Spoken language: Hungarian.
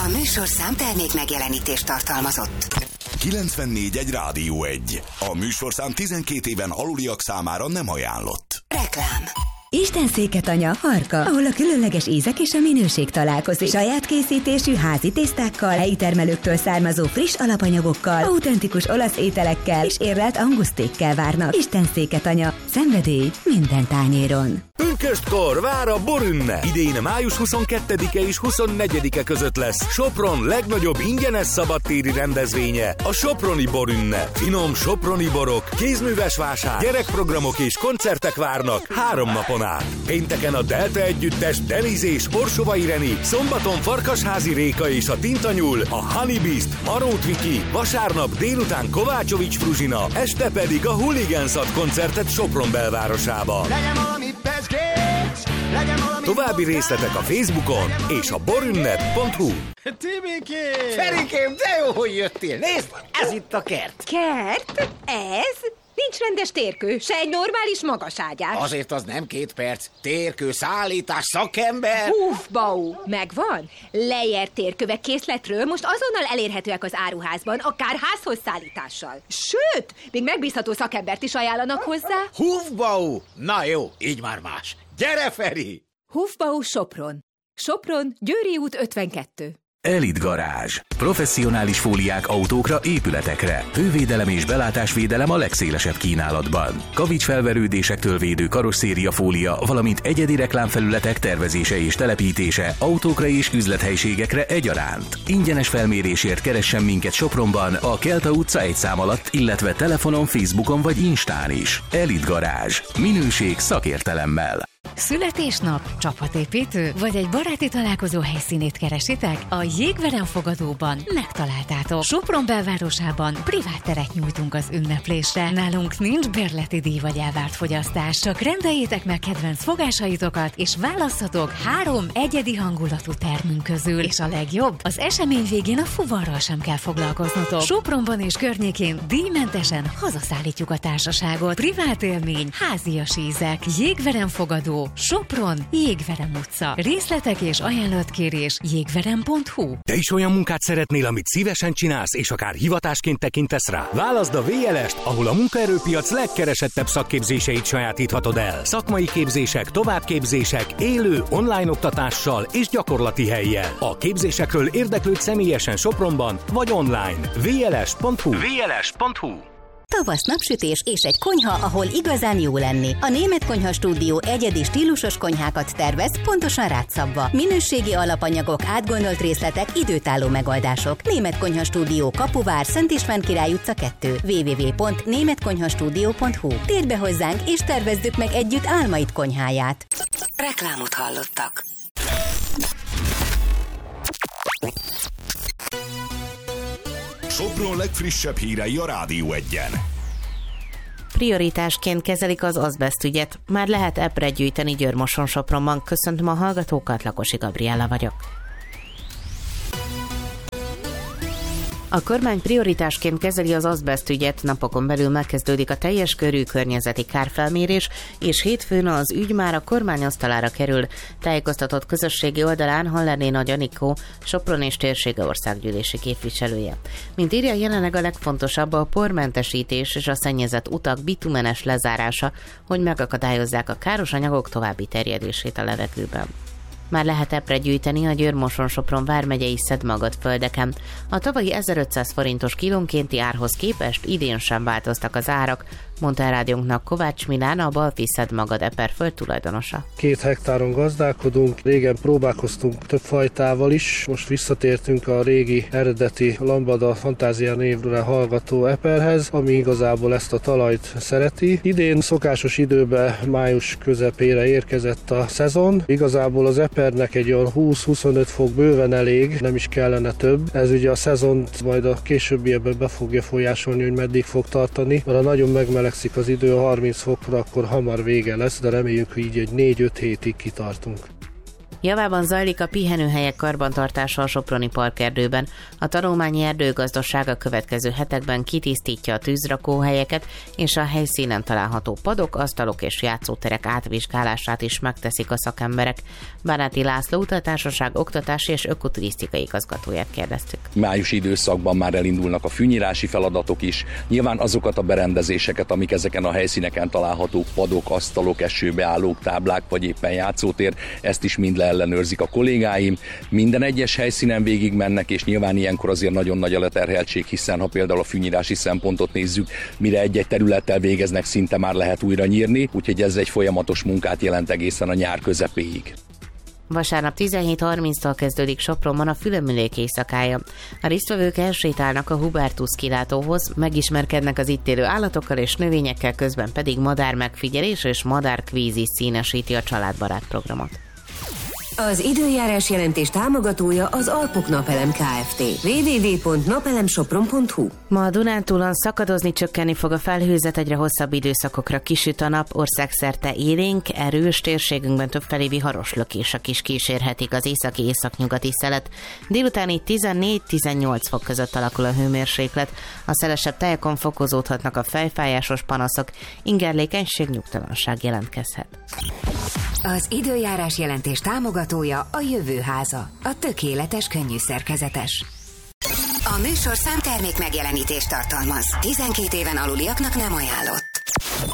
A műsorszám termék megjelenítést tartalmazott. 94.1 Rádió 1. A műsorszám 12 éven aluliak számára nem ajánlott. Reklám. Istenszéket anya, Harka, ahol a különleges ízek és a minőség találkozik. Saját készítésű házi tésztákkal, helyi termelőktől származó friss alapanyagokkal, autentikus olasz ételekkel és érlelt angusztékkel várnak. Istenszéket anya, szenvedély minden tányéron. Pünköstkor vár a borünne. Idén május 22-e és 24-e között lesz Sopron legnagyobb ingyenes szabadtéri rendezvénye, a Soproni borünne. Finom soproni borok, kézműves vásár, gyerekprogramok és koncertek várnak 3 napon át. Pénteken a Delta Együttes Deniz és Orsova Ireni, szombaton Farkasházi Réka és a Tintanyúl, a Honey Beast, Marót Viki, vasárnap délután Kovácsovics Fruzsina, este pedig a Hooligans ad koncertet Sopron belvárosába. További részletek a Facebookon és a borünnet.hu. Tibikém! Ferikém, de jó, hogy jöttél! Nézd, ez itt a kert! Kert? Ez? Nincs rendes térkő, se egy normális magaságyás. Azért az nem 2 perc. Térkő, szállítás, szakember... Bau, megvan? Leért térkövek készletről most azonnal elérhetőek az áruházban, akár házhoz szállítással. Sőt, még megbízható szakembert is ajánlanak hozzá. Hufbau! Na jó, így már más. Gyere, Feri! Hufbau Sopron. Sopron, Győri út 52. Elit Garázs. Professzionális fóliák autókra, épületekre. Hővédelem és belátásvédelem a legszélesebb kínálatban. Kavicsfelverődésektől védő karosszériafólia, valamint egyedi reklámfelületek tervezése és telepítése autókra és üzlethelyiségekre egyaránt. Ingyenes felmérésért keressen minket Sopronban, a Kelta utca 1 szám alatt, illetve telefonon, Facebookon vagy Instán is. Elit Garázs. Minőség szakértelemmel. Születésnap, csapatépítő vagy egy baráti találkozó helyszínét keresitek? A Jégverem fogadóban megtaláltátok. Sopron belvárosában privát teret nyújtunk az ünneplésre. Nálunk nincs bérleti díj vagy elvárt fogyasztás, csak rendeljétek meg kedvenc fogásaitokat, és válasszatok 3 egyedi hangulatú termünk közül. És a legjobb, az esemény végén a fuvarral sem kell foglalkoznotok. Sopronban és környékén díjmentesen hazaszállítjuk a társaságot. Privát élmény, házias ízek, Jégverem fogadó, Sopron, Jégverem utca. Részletek és ajánlatkérés jégverem.hu. Te is olyan munkát szeretnél, amit szívesen csinálsz, és akár hivatásként tekintesz rá? Válaszd a VLS-t, ahol a munkaerőpiac legkeresettebb szakképzéseit sajátíthatod el. Szakmai képzések, továbbképzések, élő, online oktatással és gyakorlati hellyel. A képzésekről érdeklődj személyesen Sopronban vagy online. VLS.hu. VLS.hu. Tavasz, napsütés és egy konyha, ahol igazán jó lenni. A Német Konyha Stúdió egyedi stílusos konyhákat tervez, pontosan rád szabva. Minőségi alapanyagok, átgondolt részletek, időtálló megoldások. Német Konyha Stúdió, Kapuvár, Szent István Király utca 2. www.németkonyhastudio.hu. Térj be hozzánk és tervezzük meg együtt álmaid konyháját. Reklámot hallottak. Sopron legfrissebb hírei a Rádió 1-en. Prioritásként kezelik az azbeszt ügyet. Már lehet epre gyűjteni Győr-Moson-Sopronban. Köszöntöm a hallgatókat, Lakosi Gabriella vagyok. A kormány prioritásként kezeli az azbeszt ügyet, napokon belül megkezdődik a teljes körű környezeti kárfelmérés, és hétfőn az ügy már a kormány asztalára kerül. Tájékoztatott közösségi oldalán Hallerné Nagy Anikó, Sopron és térsége országgyűlési képviselője. Mint írja, jelenleg a legfontosabb a pormentesítés és a szennyezett utak bitumenes lezárása, hogy megakadályozzák a káros anyagok további terjedését a levegőben. Már lehet epre gyűjteni a Győr-Moson-Sopron vármegyei Szedmagad-földeken. A tavalyi 1500 forintos kilónkénti árhoz képest idén sem változtak az árak, mondta a rádiónknak Kovács Milán, a Balfi Szedmagad eperföld tulajdonosa. 2 hektáron gazdálkodunk, régen próbálkoztunk több fajtával is, most visszatértünk a régi eredeti Lambada Fantázia névre hallgató eperhez, ami igazából ezt a talajt szereti. Idén szokásos időben május közepére érkezett a szezon. Igazából az epernek egy olyan 20-25 fok bőven elég, nem is kellene több. Ez ugye a szezont majd a későbbiekben be fogja folyásolni, hogy meddig fog tartani, mert ha nagyon megmelegszik az idő a 30 fokra, akkor hamar vége lesz, de reméljük, hogy így egy 4-5 hétig kitartunk. Javában zajlik a pihenőhelyek karbantartása a soproni parkerdőben. A tanulmányi erdőgazdaság a következő hetekben kitisztítja a tűzrakóhelyeket, és a helyszínen található padok, asztalok és játszóterek átvizsgálását is megteszik a szakemberek. Báráti László utatársaság oktatási és ökoturisztikai igazgatóját kérdeztük. Májusi időszakban már elindulnak a fűnyírási feladatok is. Nyilván azokat a berendezéseket, amik ezeken a helyszíneken találhatók, padok, asztalok, esőbeállók, táblák vagy éppen játszótér, ezt is mind leellenőrzik a kollégáim. Minden egyes helyszínen végig mennek, és nyilván ilyenkor azért nagyon nagy a leterheltség, hiszen ha például a fűnyírási szempontot nézzük, mire egy-egy területtel végeznek, szinte már lehet újra nyírni, úgyhogy ez egy folyamatos munkát jelent egészen a nyár közepéig. Vasárnap 17:30-tól kezdődik Sopronban a Fülemülék éjszakája. A résztvevők elsétálnak a Hubertus kilátóhoz, megismerkednek az itt élő állatokkal és növényekkel, közben pedig madár megfigyelés és madárkvíz is színesíti a családbarát programot. Az időjárás jelentés támogatója az Alpok Napelem Kft. www.napelemsopron.hu. Ma a Dunántúlon szakadozni, csökkenni fog a felhőzet, egyre hosszabb időszakokra kisüt a nap, országszerte élénk, erős, térségünkben többfelé viharos lökések is kísérhetik az északi-északnyugati szelet. Délután így 14-18 fok között alakul a hőmérséklet, a szelesebb tájakon fokozódhatnak a fejfájásos panaszok, ingerlékenység, nyugtalanság jelentkezhet. Az időjárás jelentés támogatója a Jövőháza, a tökéletes könnyű szerkezetes. A műsorszám termék megjelenítést tartalmaz. 12 éven aluliaknak nem ajánlott.